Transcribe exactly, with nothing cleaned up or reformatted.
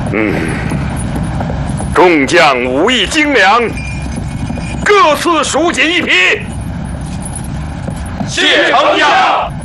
嗯，众将武艺精良，各赐蜀锦一匹。 谢丞相。